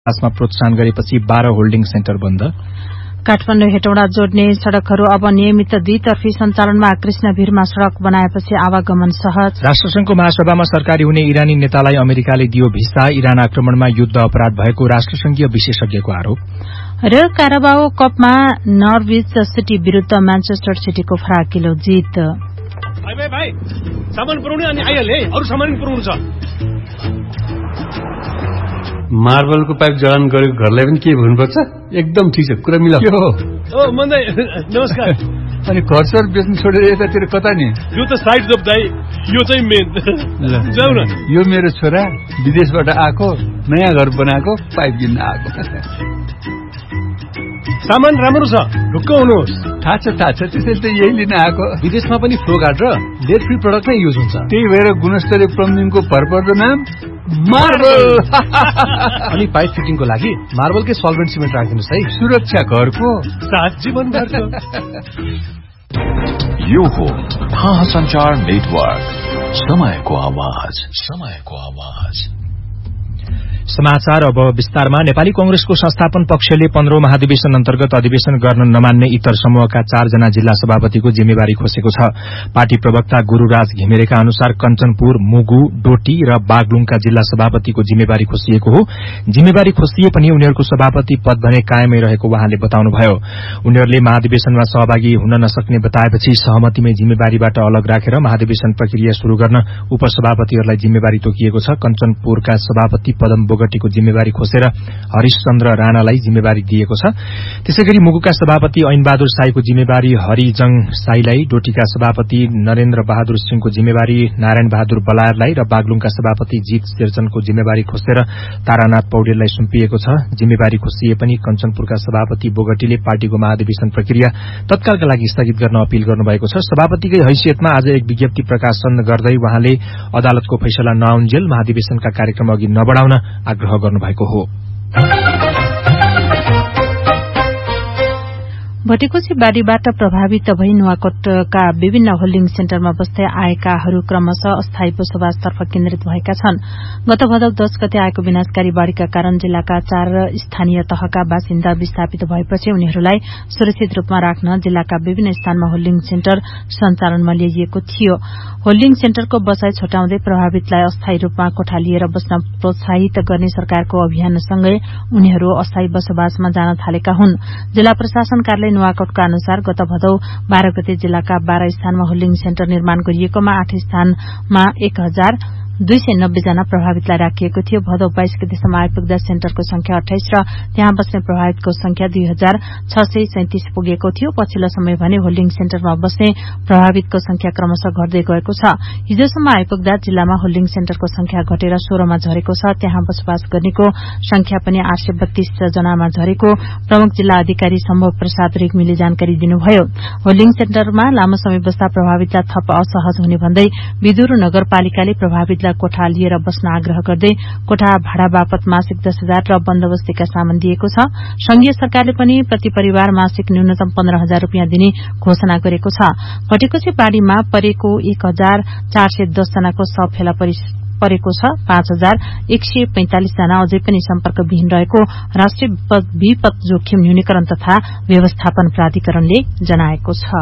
विकासमा प्रोत्साहन गरेपछि 12 होल्डिङ सेन्टर बन्द। काठमाडौँ हेटौडा जोड्ने सड़कहरू अब नियमित दुईतर्फी सञ्चालनमा कृष्णभिरमा सड़क बनाएपछि आवागमन सहज। राष्ट्रसंघको महासभामा सरकारी हुने इरानी नेतालाई अमेरिकाले दियो भिसा। इरान आक्रमणमा युद्ध अपराध भएको राष्ट्रसंघीय विशेषज्ञको आरोप। र काराबाओ कपमा नर्विच सिटी विरूद्ध म्यान्चेस्टर सिटीको फराकिलो जित। भाइ सामान पुर्याउने अनि आइहाल्यो है, अरु सामान पुर्याउनु छ। मार्बलको पाइप जडान गरेको घरलाई पनि के भन्नुपर्छ? एकदम ठिक छ, कुरा मिलायो। ओ मन्दै नमस्कार। अनि घरसर बेच्नु छोडेर यतातिर कता नि? यो त साइड जब दाइ, यो चाहिँ मेन। जाऊ न। यो मेरो छोरा विदेशबाट आएको, नयाँ घर बनाएको, पाइप किन्न आएको। सामान राम्रो छ, ढुक्क हुनुहोस्। थाहा छ त्यसैले त यही लिन आएको। विदेशमा पनि फ्लो गार्ड र लेड फ्री प्रडक्ट नै युज हुन्छ। त्यही भएर गुणस्तरीय प्लम्बिङको भरपर्दो नाम मार्बल। अनि पाइप फिटिङको लागि मार्बलकै सल्भेन्ट सिमेन्ट राखिदिनुहोस् है। सुरक्षा घरको साथ जीवनभरको। यो हो महासञ्चार नेटवर्क, समयको आवाज, समयको आवाज। समाचार अब विस्तारमा। नेपाली कांग्रेसको संस्थापन पक्षले 15औं महाधिवेशन अन्तर्गत अधिवेशन गर्न नमान्ने इतर समूहका 4 जना जिल्ला सभापतिको जिम्मेवारी खोसेको छ। पार्टी प्रवक्ता गुरूराज घिमिरेका अनुसार कञ्चनपुर, मुगु, डोटी र बागलुङका जिल्ला सभापतिको जिम्मेवारी खोसिएको हो। जिम्मेवारी खोसिए पनि उनीहरूको सभापति पद भने कायमै रहेको उहाँले बताउनुभयो। उनीहरूले महाधिवेशनमा सहभागी हुन नसक्ने बताएपछि सहमतिमै जिम्मेवारीबाट अलग राखेर महाधिवेशन प्रक्रिया शुरू गर्न उपसभापतिहरूलाई जिम्मेवारी तोकिएको छ। कञ्चनपुरका सभापति पदम बोगटीको जिम्मेवारी खोसेर हरिशचन्द्र राणालाई जिम्मेवारी दिएको छ। त्यसैगरी मुगुका सभापति ऐनबहादुर साईको जिम्मेवारी हरिजङ साईलाई, डोटीका सभापति नरेन्द्र बहादुर सिंहको जिम्मेवारी नारायण बहादुर बलायरलाई र बागलुङका सभापति जीत शेरचनको जिम्मेवारी खोसेर तारानाथ पौडेललाई सुम्पिएको छ। जिम्मेवारी खोसिए पनि कञ्चनपुरका सभापति बोगटीले पार्टीको महाधिवेशन प्रक्रिया तत्कालका लागि स्थगित गर्न अपील गर्नुभएको छ। सभापतिकै हैसियतमा आज एक विज्ञप्ति प्रकाशन गर्दै उहाँले अदालतको फैसला नआउन्जेल महाधिवेशनका कार्यक्रम अघि नबढाउन आग्रह गर्नुभएको हो। भटेकोशी बाढीबाट प्रभावित भई नुवाकोटका विभिन्न होल्डिङ सेन्टरमा बस्दै आएकाहरू क्रमशः अस्थायी बसोबासतर्फ केन्द्रित भएका छन्। गत भदौ 10 गते आएको विनाशकारी बाढ़ीका कारण जिल्लाका 4 स्थानीय तहका बासिन्दा विस्थापित भएपछि उनीहरूलाई सुरक्षित रूपमा राख्न जिल्लाका विभिन्न स्थानमा होल्डिङ सेन्टर सञ्चालनमा ल्याइएको थियो। होल्डिङ सेन्टरको बसाई छोटाउँदै प्रभावितलाई अस्थायी रूपमा कोठा लिएर बस्न प्रोत्साहित गर्ने सरकारको अभियानसँगै उनीहरू अस्थायी बसोबासमा जान थालेका हुन्। जिल्ला प्रशासन कार्यालय नुवाकोटका अनुसार गत भदौ 12 गते जिल्लाका 12 स्थानमा होल्डिङ सेन्टर निर्माण गरिएकोमा 8 स्थानमा 1290 जना प्रभावितलाई राखिएको थियो। भदौ 22 गतेसम्म आइपुग्दा सेन्टरको संख्या 28 र त्यहाँ बस्ने प्रभावितको संख्या 2637 पुगेको थियो। पछिल्लो समय भने होल्डिङ सेन्टरमा बस्ने प्रभावितको संख्या क्रमशः घट्दै गएको छ। हिजोसम्म आइपुग्दा जिल्लामा होल्डिङ सेन्टरको संख्या घटेर 16 मा झरेको छ। त्यहाँ बसोबास गर्नेको संख्या पनि 832 जनामा झरेको प्रमुख जिल्ला अधिकारी सम्भव प्रसाद रेग्मीले जानकारी दिनुभयो। होल्डिङ सेन्टरमा लामो समय बस्दा प्रभावितलाई थप असहज हुने भन्दै विदुर नगरपालिकाले प्रभावितलाई कोठा लिएर बस्न आग्रह गर्दै कोठा भाडा बापत मासिक 10,000 र बन्दोबस्तीका सामान दिएको छ। संघीय सरकारले पनि प्रति परिवार मासिक न्यूनतम 15,000 रूपियाँ दिने घोषणा गरेको छ। भटेकोशी बाढ़ीमा परेको 1,410 जनाको शव फेला परेको छ। 5,145 जना अझै पनि सम्पर्कविहीन रहेको राष्ट्रिय विपद जोखिम न्यूनीकरण तथा व्यवस्थापन प्राधिकरणले जनाएको छ।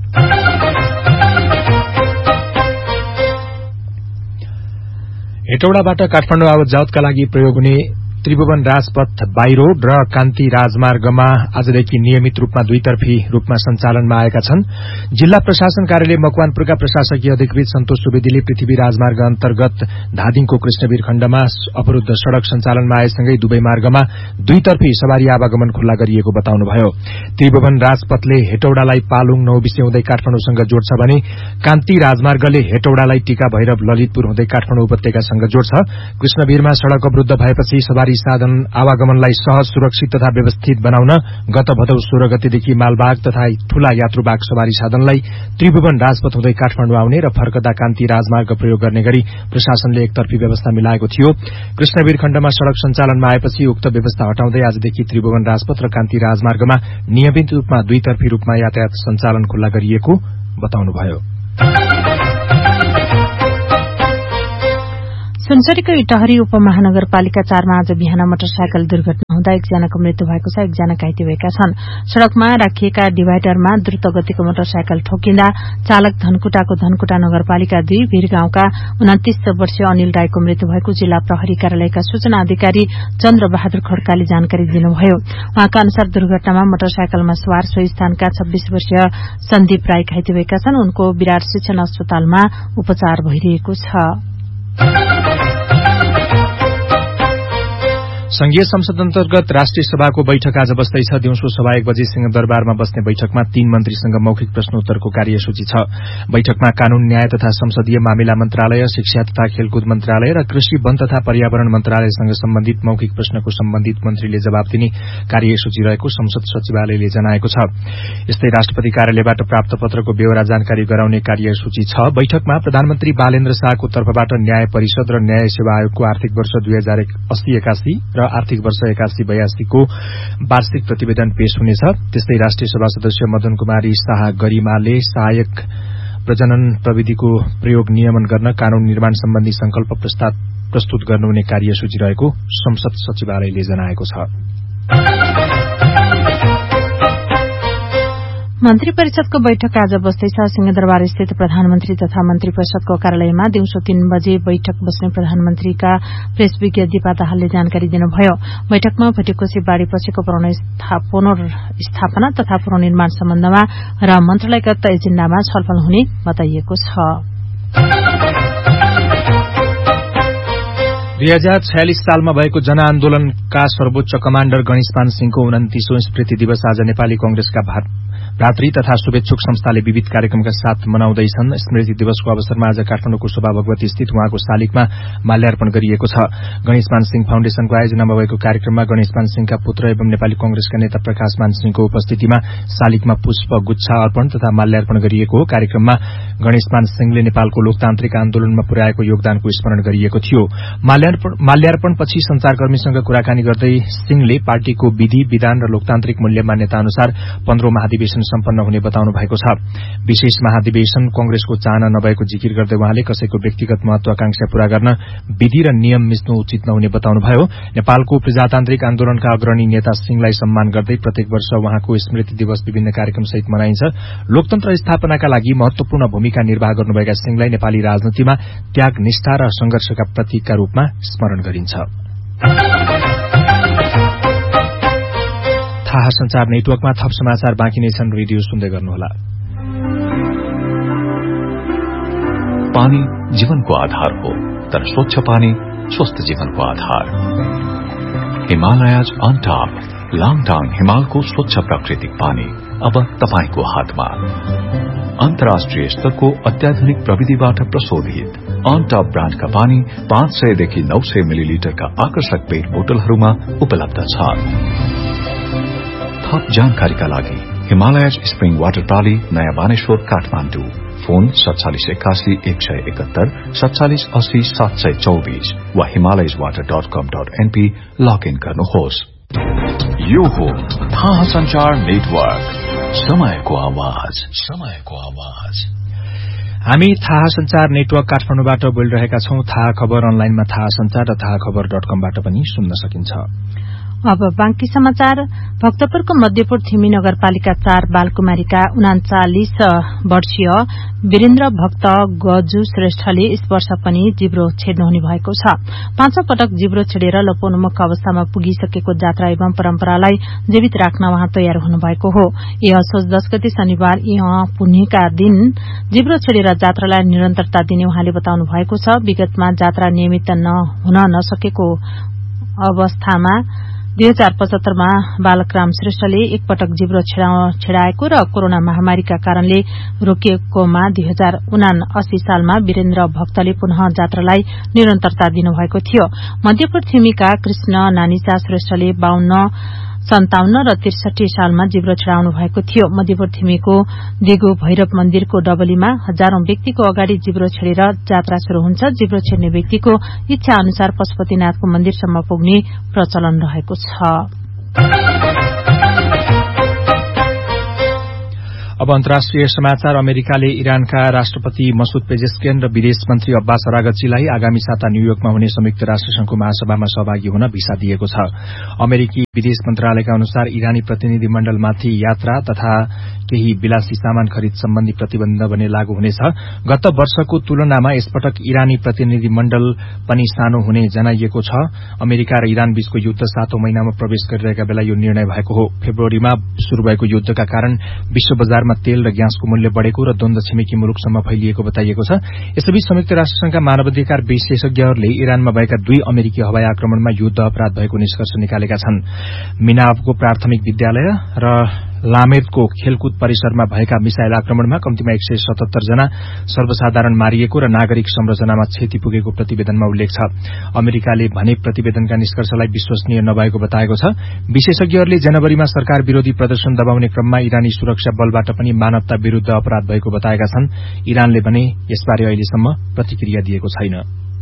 हेटौडाबाट काठमाडौँ आवत जावतका लागि प्रयोग हुने त्रिभुवन राजपथ बाई रोड र कान्ति राजमार्गमा आजदेखि नियमित रूपमा दुईतर्फी रूपमा सञ्चालनमा आएका छन्। जिल्ला प्रशासन कार्यालय मकवानपुरका प्रशासकीय अधिकृत सन्तोष सुवेदीले पृथ्वी राजमार्ग अन्तर्गत धादिङको कृष्णवीर खण्डमा अवरूद्ध सड़क सञ्चालनमा आएसँगै दुवै मार्गमा दुईतर्फी सवारी आवागमन खुल्ला गरिएको बताउनुभयो। त्रिभुवन राजपथले हेटौडालाई पालुङ नौबिसे हुँदै काठमाडौँसँग जोड्छ भने कान्ति राजमार्गले हेटौडालाई टीका भैरव ललितपुर हुँदै काठमाडौँ उपत्यकासँग जोड्छ। कृष्णवीरमा सड़क अवरूद्ध भएपछि सवारी साधन आवागमनलाई सहज, सुरक्षित तथा व्यवस्थित बनाउन गत भदौ 16 गतेदेखि मालबाग तथा ठूला यात्रुबाग सवारी साधनलाई त्रिभुवन राजपथ हुँदै काठमाडौँ आउने र फर्कदा कान्ति राजमार्ग प्रयोग गर्ने गरी प्रशासनले एकतर्फी व्यवस्था मिलाएको थियो। कृष्णवीर खण्डमा सड़क सञ्चालनमा आएपछि उक्त व्यवस्था हटाउँदै आजदेखि त्रिभुवन राजपथ र कान्ति राजमार्गमा नियमित रूपमा दुईतर्फी रूपमा यातायात सञ्चालन खुल्ला गरिएको बताउनुभयो। सुनसरीको इटहरी उपमहानगरपालिका 4 मा आज बिहान मोटरसाइकल दुर्घटना हुँदा एकजनाको मृत्यु भएको छ, एकजना घाइते भएका छन्। सड़कमा राखिएका डिभाइडरमा द्रुत गतिको मोटरसाइकल ठोकिँदा चालक धनकुटाको धनकुटा नगरपालिका 2 भीर गाउँका 29 वर्षीय अनिल राईको मृत्यु भएको जिल्ला प्रहरी कार्यालयका सूचना अधिकारी चन्द्र बहादुर खड्काले जानकारी दिनुभयो। उहाँका अनुसार दुर्घटनामा मोटरसाइकलमा सवार सोही स्थानका 26 वर्षीय सन्दीप राई घाइते भएका छन्। उनको विराट शिक्षण अस्पतालमा उपचार भइरहेको छ। संघीय संसद अन्तर्गत राष्ट्रिय सभाको बैठक आज बस्दैछ। दिउँसो सभा 1 बजे सिंहदरबारमा बस्ने बैठकमा 3 मन्त्रीसँग मौखिक प्रश्नोत्तरको कार्यसूची छ। बैठकमा कानून, न्याय तथा संसदीय मामिला मन्त्रालय, शिक्षा तथा खेलकुद मन्त्रालय र कृषि, वन तथा पर्यावरण मन्त्रालयसँग सम्बन्धित मौखिक प्रश्नको सम्बन्धित मन्त्रीले जवाब दिने कार्यसूची रहेको संसद सचिवालयले जनाएको छ। यस्तै राष्ट्रपति कार्यालयबाट प्राप्त पत्रको बेहोरा जानकारी गराउने कार्यसूची छ। बैठकमा प्रधानमन्त्री बालेन्द्र शाहको तर्फबाट न्याय परिषद र न्याय सेवा आयोगको आर्थिक वर्ष 2080-81 र आर्थिक वर्ष 81-82 को वार्षिक प्रतिवेदन पेश हुनेछ। त्यस्तै राष्ट्रिय सभा सदस्य मदन कुमारी शाह गरिमाले सहायक प्रजनन प्रविधिको प्रयोग नियमन गर्न कानून निर्माण सम्बन्धी संकल्प प्रस्तुत गर्नुहुने कार्यसूची रहेको संसद सचिवालयले जनाएको छ। मन्त्री परिषदको बैठक आज बस्दैछ। सिंहदरबार स्थित प्रधानमन्त्री तथा मन्त्री परिषदको कार्यालयमा दिउँसो 3 बजे बैठक बस्ने प्रधानमन्त्रीका प्रेस विज्ञ दीपा दाहालले जानकारी दिनुभयो। बैठकमा भटिकोशी बाढ़ी पछिको पुनर्स्थापना तथा पुनर्निर्माण सम्बन्धमा र मन्त्रालयगत एजेण्डामा छलफल हुने बताइएको छ। 2046 सालमा भएको जनआन्दोलनका सर्वोच्च कमाण्डर गणेशमान सिंहको 29औं स्मृति दिवस आज नेपाली कांग्रेसका भातृ तथा शुभेच्छुक संस्थाले विविध कार्यक्रमका साथ मनाउँदैछन्। स्मृति दिवसको अवसरमा आज काठमाडौँको शोभा भगवती स्थित उहाँको शालिगमा माल्यार्पण गरिएको छ। गणेशमान सिंह फाउन्डेशनको आयोजनामा भएको कार्यक्रममा गणेशमान सिंहका पुत्र एवं नेपाली कांग्रेसका नेता प्रकाशमान सिंहको उपस्थितिमा शालिगमा पुष्प गुच्छा अर्पण तथा माल्यार्पण गरिएको हो। कार्यक्रममा गणेशमान सिंहले नेपालको लोकतान्त्रिक आन्दोलनमा पुर्याएको योगदानको स्मरण गरिएको थियो। माल्यार्पणपछि संचारकर्मीसँग कुराकानी गर्दै सिंहले पार्टीको विधि, विधान र लोकतान्त्रिक मूल्य मान्यता अनुसार 15औं महाधिवेशन सम्पन्न हुने बताउनु भएको छ। विशेष महाधिवेशन कांग्रेसको चाहना नभएको जिकिर गर्दै उहाँले कसैको व्यक्तिगत महत्वाकांक्षा पूरा गर्न विधि र नियम मिच्नु उचित नहुने बताउनुभयो। नेपालको प्रजातान्त्रिक आन्दोलनका अग्रणी नेता सिंहलाई सम्मान गर्दै प्रत्येक वर्ष उहाँको स्मृति दिवस विभिन्न कार्यक्रमसहित मनाइन्छ। लोकतन्त्र स्थापनाका लागि महत्वपूर्ण भूमिका निर्वाह गर्नुभएका सिंहलाई नेपाली राजनीतिमा त्याग, निष्ठा र संघर्षका प्रतीकका रूपमा स्मरण गरिन्छ। थाहा संचार नेटवर्कमा थप समाचार बाँकी नै छन्। रेडियो सुन्दै गर्नुहोला। पानी जीवनको आधार हो, तर स्वच्छ पानी स्वस्थ जीवनको आधार। हिमालयज अन टप लाङटाङ हिमालको स्वच्छ प्राकृतिक पानी अब तपाईको हातमा। अन्तर्राष्ट्रिय स्तरको अत्याधुनिक प्रविधिबाट प्रशोधित अन टप ब्रान्डका पानी 500 देखि 900 मिलिलिटरका आकर्षक पेट बोतलहरूमा उपलब्ध छ। थप जानकारीका लागि हिमालयज स्प्रिङ वाटर प्रणाली, नयाँ बानेश्वर, काठमाडौँ। फोन 4781-171, 4780-724 वा himalayaswater.com.np लगइन गर्नुहोस्। यो हो थाहा संचार नेटवर्क, समयको आवाज, समयको आवाज। हामी थाहा संचार नेटवर्क काठमाडौँबाट बोलिरहेका छौं। थाहा खबर अनलाइनमा थाहा संचार र थाहा खबर.com-बाट पनि सुन्न सकिन्छ। अब बाँकी समाचार। भक्तपुरको मध्यपुर थिमी नगरपालिका 4 बालकुमारीका 39 वर्षीय वीरेन्द्र भक्त गजु श्रेष्ठले यस वर्ष पनि जिब्रो छेड्नुहुने भएको छ। 5औं पटक जिब्रो छेडेर लोपोन्मुख अवस्थामा पुगिसकेको जात्रा एवं परम्परालाई जीवित राख्न उहाँ तयार हुनुभएको हो। असोज 10 गते शनिबार पुण्यका दिन जिब्रो छेडेर जात्रालाई निरन्तरता दिने उहाँले बताउनु भएको छ। विगतमा जात्रा नियमित हुन नसकेको अवस्थामा 2075 मा बालकराम श्रेष्ठले एकपटक जिब्रो छेडाएको र कोरोना महामारीका कारणले रोकिएकोमा 2079 सालमा वीरेन्द्र भक्तले पुनः जात्रालाई निरन्तरता दिनुभएको थियो। मध्यपुर थिमीका कृष्ण नानिसा श्रेष्ठले 52, 57 र 63 सालमा जिब्रो छेडाउनु भएको थियो। मध्यपुर थिमीको दिगो भैरव मन्दिरको डबलीमा हजारौं व्यक्तिको अगाडि जिब्रो छेडेर जात्रा शुरू हुन्छ। जिब्रो छेड्ने व्यक्तिको इच्छा अनुसार पशुपतिनाथको मन्दिरसम्म पुग्ने प्रचलन रहेको छ। अब अन्तर्राष्ट्रिय समाचार। अमेरिकाले इरानका राष्ट्रपति मसूद पेजेस्कियन र विदेश मन्त्री अब्बास अरागच्चीलाई आगामी साता न्यूयोर्कमा हुने संयुक्त राष्ट्रसंघको महासभामा सहभागी हुन भिसा दिएको छ। अमेरिकी विदेश मन्त्रालयका अनुसार इरानी प्रतिनिधिमण्डलमाथि यात्रा तथा केही विलासी सामान खरिद सम्बन्धी प्रतिबन्ध भने लागू हुनेछ। गत वर्षको तुलनामा यसपटक इरानी प्रतिनिधिमण्डल पनि सानो हुने जनाइएको छ। अमेरिका र इरान बीचको युद्ध 7औं महिनामा प्रवेश गरिरहेका बेला यो निर्णय भएको हो। फेब्रुअरीमा शुरू भएको युद्धका कारण विश्व बजारमा तेल र ग्यासको मूल्य बढ़ेको र द्वन्द छिमेकी मुलुकसम्म फैलिएको बताइएको छ। यसैबीच संयुक्त राष्ट्रसंघका मानवाधिकार विशेषज्ञहरूले इरानमा भएका 2 अमेरिकी हवाई आक्रमणमा युद्ध अपराध भएको निष्कर्ष निकालेका छन्। मिनावको प्राथमिक विद्यालय र लामेदको खेलकुद परिसरमा भएका मिसाइल आक्रमणमा कम्तीमा 177 जना सर्वसाधारण मारिएको र नागरिक संरचनामा क्षति पुगेको प्रतिवेदनमा उल्लेख छ। अमेरिकाले भने प्रतिवेदनका निष्कर्षलाई विश्वसनीय नभएको बताएको छ। विशेषज्ञहरूले जनवरीमा सरकार विरोधी प्रदर्शन दबाउने क्रममा इरानी सुरक्षा बलबाट पनि मानवता विरूद्ध अपराध भएको बताएका छन्। इरानले भने यसबारे अहिलेसम्म प्रतिक्रिया दिएको छैन।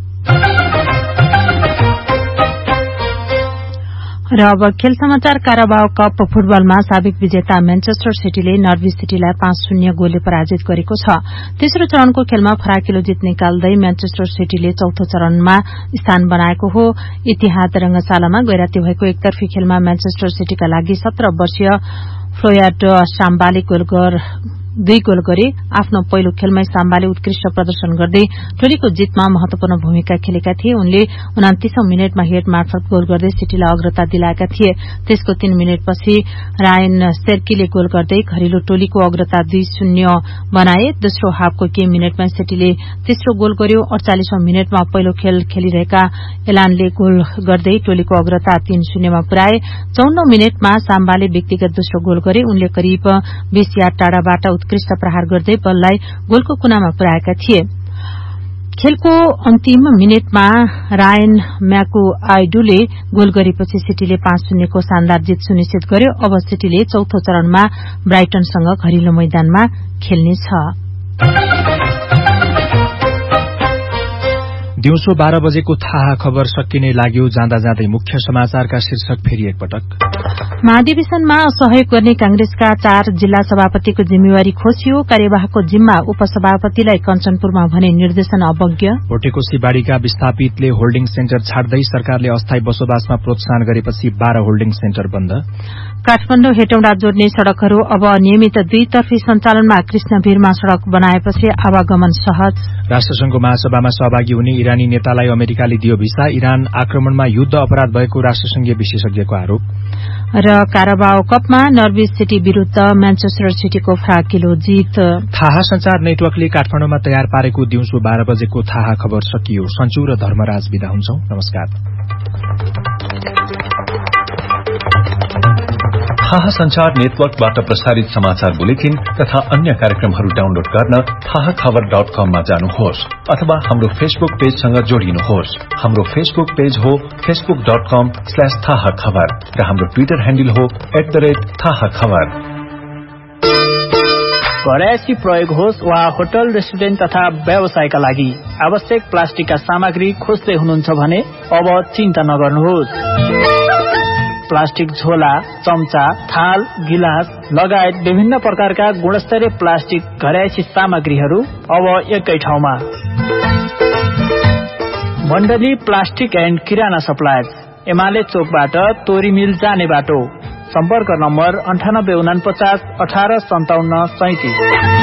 र अब खेल समाचार। काराबाओ कप फुटबलमा साबिक विजेता म्यान्चेस्टर सिटीले नर्विच सिटीलाई 5-0 गोलले पराजित गरेको छ। तेस्रो चरणको खेलमा फराकिलो जित निकाल्दै म्यान्चेस्टर सिटीले चौथो चरणमा स्थान बनाएको हो। इतिहाद रंगशालामा गैराती भएको एकतर्फी खेलमा म्यान्चेस्टर सिटीका लागि 17 वर्षीय फ्लोयार्ड साम्बाले 2 गोल गरे। आफ्नो पहिलो खेलमै साम्बाले उत्कृष्ट प्रदर्शन गर्दै टोलीको जितमा महत्वपूर्ण भूमिका खेलेका थिए। उनले 29औं मिनेटमा हेड मार्फत गोल गर्दै सिटीलाई अग्रता दिलाएका थिए। त्यसको 3 मिनेटपछि रायन सेर्कीले गोल गर्दै घरेलु टोलीको अग्रता 2-0 बनाए। दोस्रो हाफको केही मिनेटमा सिटीले तेस्रो गोल गर्यो। 48औं मिनेटमा पहिलो खेल खेलिरहेका एलानले गोल गर्दै टोलीको अग्रता 3-0 मा पुर्याए। 54औं मिनेटमा साम्बाले व्यक्तिगत दोस्रो गोल गरे। उनले करिब 20 यार्ड टाढाबाट उत्कृष्ट प्रहार गर्दै बललाई गोलको कुनामा पुर्याएका थिए। खेलको अन्तिम मिनेटमा रायन म्याकुआइडुले गोल गरेपछि सिटीले 5-0 को शानदार जित सुनिश्चित गर्यो। अब सिटीले चौथो चरणमा ब्राइटनसँग घरेलु मैदानमा खेल्नेछ। दिउँसो 12 बजेको थाहा खबर सकिने लाग्यो। जाँदा जाँदै मुख्य समाचारका शीर्षक फेरि एकपटक। महाधिवेशनमा सहयोग गर्ने कांग्रेसका 4 जिल्ला सभापतिको जिम्मेवारी खोसियो। कार्यवाहकको जिम्मा उपसभापतिलाई कञ्चनपुरमा भने निर्देशन अवज्ञ। भोटेकोशी बाढ़ीका विस्थापितले होल्डिङ सेन्टर छाड्दै सरकारले अस्थायी बसोबासमा प्रोत्साहन गरेपछि 12 होल्डिङ सेन्टर बन्द। काठमाडौँ हेटौँडा जोड्ने सड़कहरू अब नियमित 2 तर्फी सञ्चालनमा। कृष्णभिरमा सड़क बनाएपछि आवागमन सहज। राष्ट्रसंघको महासभामा सहभागी हुने इरानी नेतालाई अमेरिकाले दियो भिसा। इरान आक्रमणमा युद्ध अपराध भएको राष्ट्रसंघीय विशेषज्ञको आरोप। र काराबाओ कपमा नर्विच सिटी विरूद्ध म्यान्चेस्टर सिटीको फराकिलो जित। थाहा संचार नेटवर्कले काठमाडौँमा तयार पारेको दिउँसो 12 बजेको थाहा खबर सकियो। सञ्चु र धर्मराज बिदा हुन्छौं। नमस्कार। थाहा संचार नेटवर्कबाट प्रसारित समाचार बुलेटिन तथा अन्य कार्यक्रमहरू डाउनलोड गर्न थाहाखबर.com मा जानुहोस् अथवा हाम्रो फेसबुक पेजसँग जोडिनुहोस्। हाम्रो फेसबुक पेज हो facebook.com/थाहाखबर र हाम्रो ट्विटर ह्यान्डल हो @थाहाखबर। घरयासी प्रयोग होस् वा होटल रेस्टुरेन्ट तथा व्यवसायका लागि आवश्यक प्लास्टिकका सामग्री खोज्दै हुनुहुन्छ भने अब चिन्ता नगर्नुहोस्। प्लास्टिक झोला, चम्चा, थाल, गिलास लगायत विभिन्न प्रकारका गुणस्तरीय प्लास्टिक घरयासी सामग्रीहरू अब एकै ठाउँमा। मण्डली प्लास्टिक एन्ड किराना सप्लायर्स, एमाले चोकबाट तोरी मिल जाने बाटो। सम्पर्क नम्बर 9849 18 57 37।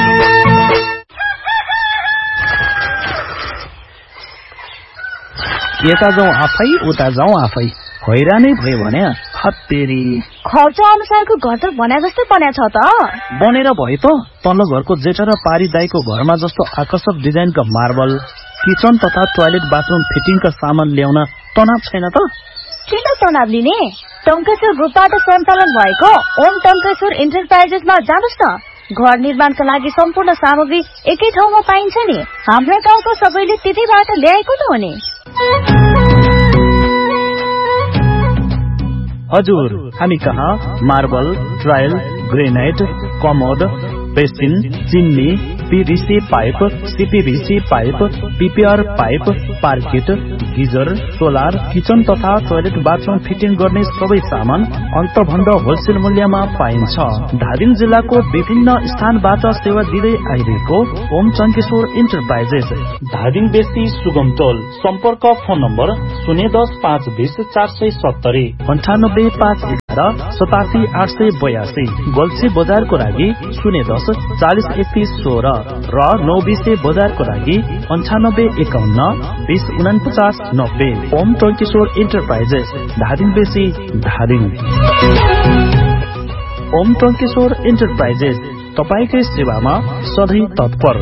यता जाउँ आफै उता जाउँ आफै, हैरानै भयो भने हत्तेरी। खर्च अनुसारको घर त बना जस्तै बन्या छ त। बनेर भयो त। तल्लो घरको जेठा र पारी दाईको घरमा जस्तो आकर्षक डिजाइनका मार्बल, किचन तथा टोयलेट बाथरूम फिटिङका सामान ल्याउन तनाव छैन त। किन तनाव लिने? टङ्केश्वर ग्रुपबाट सञ्चालन भएको ओम टङ्केश्वर इन्टरप्राइजेसमा जानुस् न। घर निर्माणका लागि सम्पूर्ण सामग्री एकै ठाउँमा पाइन्छ नि। हाम्रो गाउँको सबैले त्यतैबाट ल्याएको त हो नि। हजुर, हामी कहाँ marble, tile, granite, commode, basin, chimney, PVC pipe, CPVC pipe, PPR pipe, पार्किट, geyser, solar, kitchen तथा टोयलेट बाथरूम फिटिङ गर्ने सबै सामान अन्तभन्द होलसेल मूल्यमा पाइन्छ। धादिङ जिल्लाको विभिन्न स्थानबाट सेवा दिँदै आइरहेको ओम चङ्केश्वर इन्टरप्राइजेस, धादिङ बेसी सुगमतोल। सम्पर्क फोन नम्बर 010 520 470 98 511 87 882। गल्छी बजारको लागि 010 40 31 16 र 920 बजारको लागि 98 51 20 49 90। ओम टङ्केश्वर इन्टरप्राइजेस, धादिङ बेसी, धादिङ। ओम टङ्केश्वर इन्टरप्राइजेस तपाईकै सेवामा सधैँ तत्पर।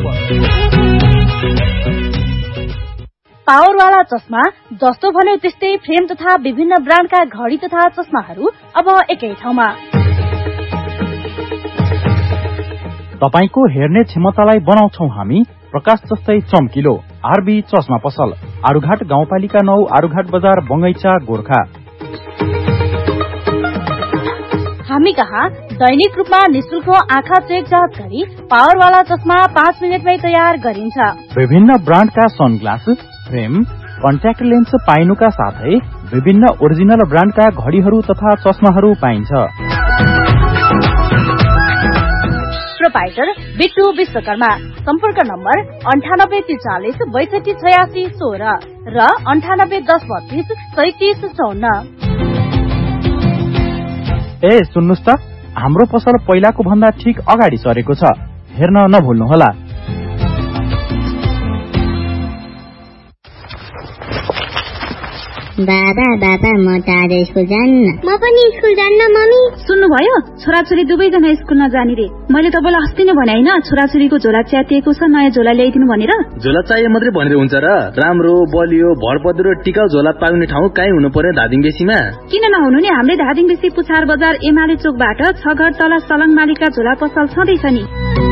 पावरवाला चस्मा, जस्तो भन्यो त्यस्तै फ्रेम तथा विभिन्न ब्रान्डका घडी तथा चस्माहरू अब एकै ठाउँमा। तपाईको हेर्ने क्षमतालाई बनाउँछौ हामी प्रकाश जस्तै चम्किलो। आरबी चस्मा पसल, आरुघाट गाउँपालिका 9, आरुघाट बजार, बङ्गैचा, गोर्खा। हामी कहाँ दैनिक रूपमा निशुल्क आँखा चेक जाँच गरी पावरवाला चस्मा 5 मिनेटमै तयार गरिन्छ। विभिन्न ब्रान्डका सनग्लास, फ्रेम, कन्ट्याक्ट लेन्स पाइनुका साथै विभिन्न ओरिजिनल ब्रान्डका घडीहरू तथा चस्माहरू पाइन्छ। प्रोपाइटर बिट्टु विश्वकर्मा। सम्पर्क नम्बर 9843 62 86 16 र 98 10 32 37 54। ए सुन्नुस् त, हाम्रो पसल पहिलाको भन्दा ठीक अगाडि सरेको छ, हेर्न नभुल्नुहोला। बाबा बाबा म त आज स्कुल जान्न। म पनि स्कुल जान्न मम्मी। सुन्नुभयो, छोराछोरी दुवैजना स्कुल नजाने रे। मैले तपाईँलाई अस्ति नै भने हैन, छोराछोरीको झोला च्यातिएको छ, नयाँ झोला ल्याइदिनु भनेर। झोला चाहिए मात्रै भनेर हुन्छ र? राम्रो बलियो भरपदरो टिकाउ झोला पाउने ठाउँ कहीँ हुनु पर्यो धादिङ बेसीमा। किन नहुनु नि, हाम्रै धादिङ बेसी पुछार बजार एमाले चोकबाट 6 घर तल सलङ मालिका झोला पसल छँदैछ नि।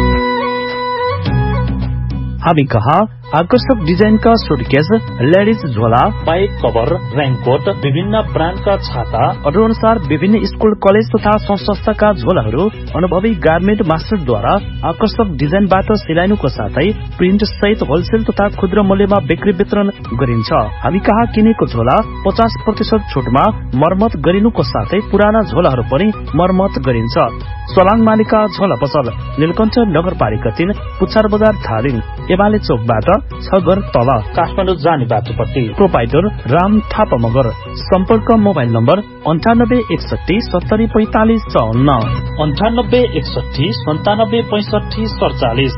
हामी कहाँ आकर्षक डिजाइनका सुटकेस, लेडिज झोला, बाइक कभर, रेनकोट, विभिन्न ब्रान्डका छाता, अर्डर अनुसार विभिन्न स्कुल कलेज तथा संस्थाका झोलाहरू अनुभवी गार्मेन्ट मास्टरद्वारा आकर्षक डिजाइनबाट सिलाइनुको साथै प्रिन्ट सहित होलसेल तथा खुद्रा मूल्यमा बिक्री वितरण गरिन्छ। हामी कहाँ किनेको झोला 50% छुटमा मर्मत गरिनुको साथै पुराना झोलाहरू पनि मर्मत गरिन्छ। सलाङ मालिका झोला पसल, नीलकण्ठ नगरपालिका 3, पुछार बजार, धादिङ, एमाले चोकबाट 6 घर तल, काठमाडौँ जाने बाटोपट्टि। प्रोपाइटर राम थापा मगर। सम्पर्क मोबाइल नम्बर 98 61 70 45 54 98 61 97 65 47।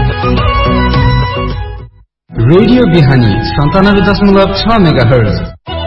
रेडियो बिहानी 97.6 मेगाहर्ज।